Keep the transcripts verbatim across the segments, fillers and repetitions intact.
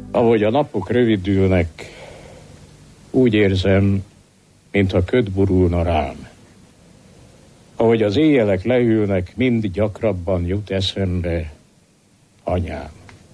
Ahogy a napok rövidülnek, úgy érzem, mintha köd burulna rám. Ahogy az éjjelek leülnek, mind gyakrabban jut eszembe anyám.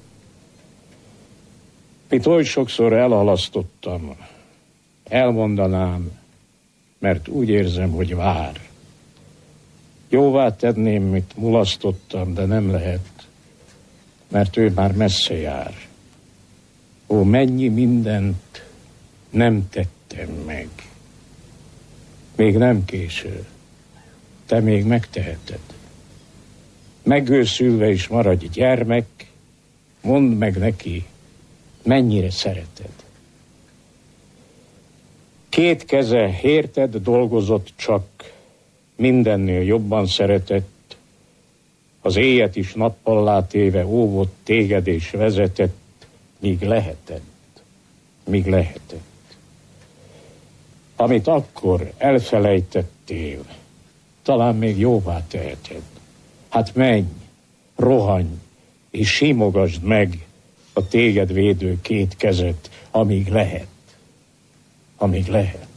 Mint oly sokszor elhalasztottam, elmondanám, mert úgy érzem, hogy vár. Jóvá tenném, mit mulasztottam, de nem lehet, mert ő már messze jár. Ó, mennyi mindent nem tettem meg. Még nem késő. Te még megteheted. Megőszülve is maradj gyermek, mondd meg neki, mennyire szereted. Két keze érted dolgozott csak, mindennél jobban szeretett, az éjet is nappallá téve óvott téged és vezetett, míg lehetett, míg lehetett. Amit akkor elfelejtettél, talán még jóvá teheted. Hát menj, rohanj, és simogasd meg a téged védő két kezet, amíg lehet, amíg lehet.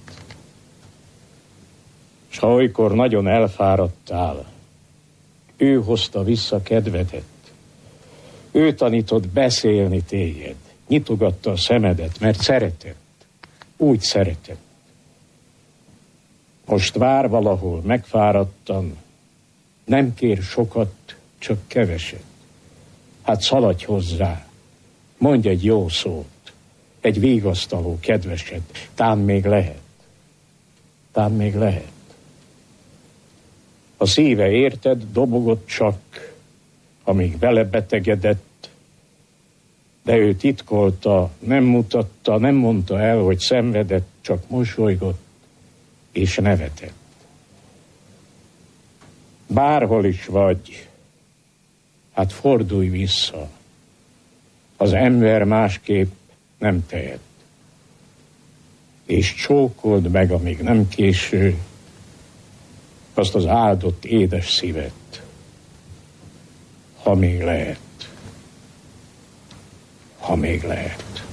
S ha olykor nagyon elfáradtál, ő hozta vissza kedvedet, ő tanított beszélni téged, nyitogatta a szemedet, mert szeretett, úgy szeretett. Most vár valahol megfáradtan, nem kér sokat, csak keveset. Hát szaladj hozzá, mondj egy jó szót, egy vigasztaló kedveset, tán még lehet, tán még lehet. A szíve érted, dobogott csak, amíg belebetegedett, de ő titkolta, nem mutatta, nem mondta el, hogy szenvedett, csak mosolygott és nevetett. Bárhol is vagy, hát fordulj vissza. Az ember másképp nem tehet. És csókold meg, amíg nem késő, azt az áldott édes szívet, ha még lehet. Ha még lehet.